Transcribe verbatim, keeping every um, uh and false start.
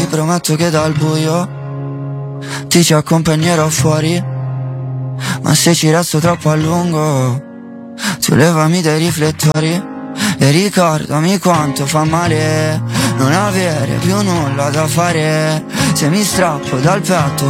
Ti prometto che dal buio ti ci accompagnerò fuori, ma se ci resto troppo a lungo tu levami dai riflettori. E ricordami quanto fa male non avere più nulla da fare. Se mi strappo dal petto